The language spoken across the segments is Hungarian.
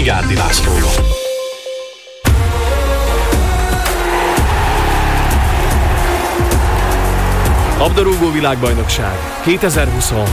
Vigárdi Lászlóval. Labdarúgó világbajnokság 2026.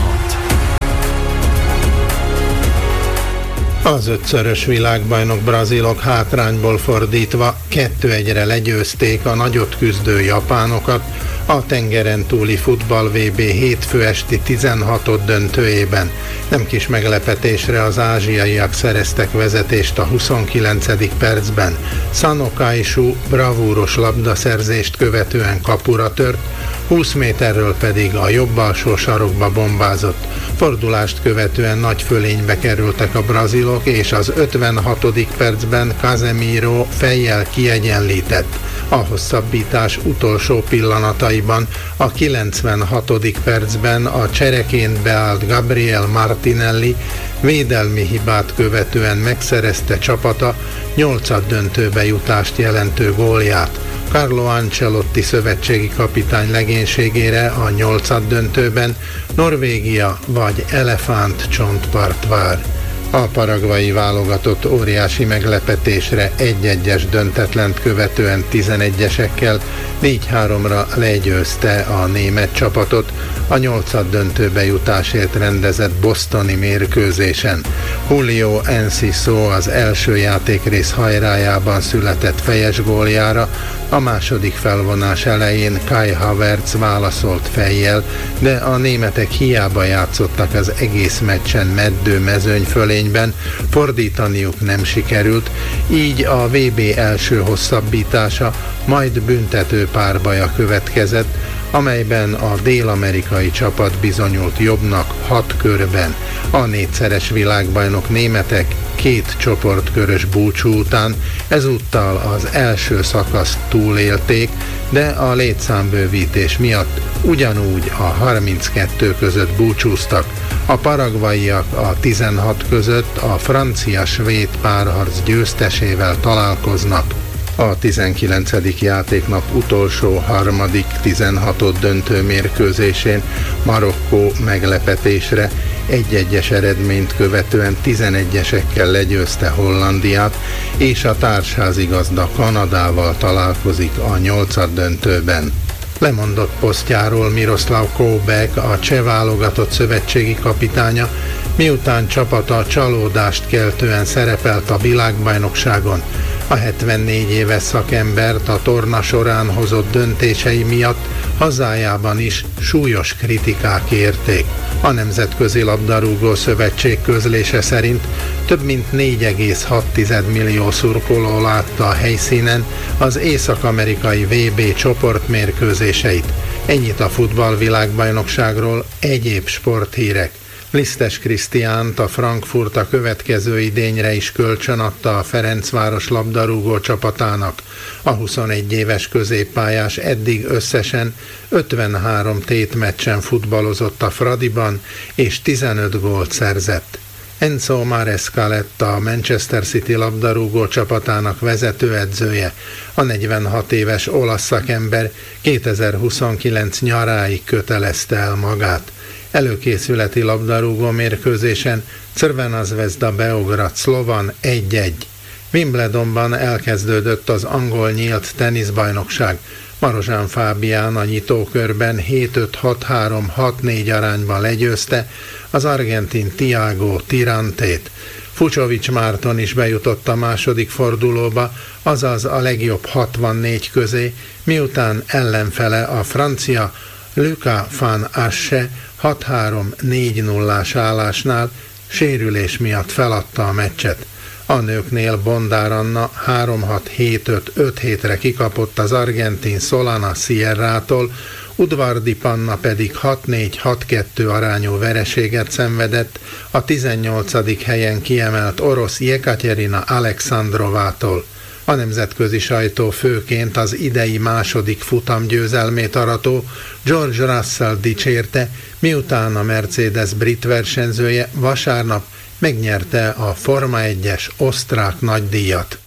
Az 5-szörös világbajnok brazilok hátrányból fordítva 2-1-re legyőzték a nagyot küzdő japánokat a tengeren túli futball VB hétfő esti 16. döntőjében. Nem kis meglepetésre az ázsiaiak szereztek vezetést a 29. percben. Sano Kaishu bravúros labdaszerzést követően kapura tört, 20 méterről pedig a jobb alsó sarokba bombázott. Fordulást követően nagy fölénybe kerültek a brazilok, és az 56. percben Casemiro fejjel kiegyenlített. A hosszabbítás utolsó pillanataiban, a 96. percben a csereként beállt Gabriel Martinelli védelmi hibát követően megszerezte csapata 8. döntőbe jutást jelentő gólját. Carlo Ancelotti szövetségi kapitány legénységére a 8. döntőben Norvégia vagy elefántcsontpart vár. A paragvai válogatott óriási meglepetésre 1-1-es döntetlent követően 11-esekkel 4-3-ra legyőzte a német csapatot a 8. döntőbe jutásért rendezett bostoni mérkőzésen. Julio Enciso az első játékrész hajrájában született fejes góljára, a második felvonás elején Kai Havertz válaszolt fejjel, de a németek hiába játszottak az egész meccsen meddő mezőny fölényben, fordítaniuk nem sikerült, így a VB első hosszabbítása, majd büntető párbaja következett, amelyben a dél-amerikai csapat bizonyult jobbnak 6 körben. A 4-szeres világbajnok németek 2 csoportkörös búcsú után ezúttal az első szakaszt túlélték, de a létszámbővítés miatt ugyanúgy a 32 között búcsúztak. A paragvaiak a 16 között a francia-svéd párharc győztesével találkoznak. A 19. játéknap utolsó harmadik 16. döntő mérkőzésén Marokkó meglepetésre 1-1-es eredményt követően 11-esekkel legyőzte Hollandiát, és a társházigazda Kanadával találkozik a 8. döntőben. Lemondott posztjáról Miroslav Koubek, a cseh válogatott szövetségi kapitánya, miután csapata csalódást keltően szerepelt a világbajnokságon. A 74 éves szakembert a torna során hozott döntései miatt hazájában is súlyos kritikák érték. A Nemzetközi Labdarúgó Szövetség közlése szerint több mint 4,6 millió szurkoló látta a helyszínen az észak-amerikai VB csoportmérkőzéseit. Ennyit a futballvilágbajnokságról, egyéb sporthírek. Lisztes Krisztiánt, a Frankfurt a következő idényre is kölcsönadta a Ferencváros labdarúgó csapatának. A 21 éves középpályás eddig összesen 53 tétmeccsen futballozott a Fradiban, és 15 gólt szerzett. Enzo Maresca lett a Manchester City labdarúgó csapatának vezetőedzője. A 46 éves olasz szakember 2029 nyaráig kötelezte el magát. Előkészületi labdarúgó mérkőzésen Crvena Zvezda Beograd Slovan 1-1. Wimbledonban elkezdődött az angol nyílt teniszbajnokság. Marozsán Fábián a nyitókörben 7-5-6-3-6-4 arányban legyőzte az argentin Tiago Tirantét. Fucsovics Márton is bejutott a második fordulóba, azaz a legjobb 64 közé, miután ellenfele a francia Luca van Assche 6-3-4-0-ás állásnál sérülés miatt feladta a meccset. A nőknél Bondár Anna 3-6-7-5-5-7-re kikapott az argentin Solana Sierrától, Udvardi Panna pedig 6-4-6-2 arányú vereséget szenvedett a 18. helyen kiemelt orosz Jekaterina Alexandrovától. A nemzetközi sajtó főként az idei második futamgyőzelmét arató George Russell dicsérte, miután a Mercedes brit versenyzője vasárnap megnyerte a Forma 1-es osztrák nagydíjat.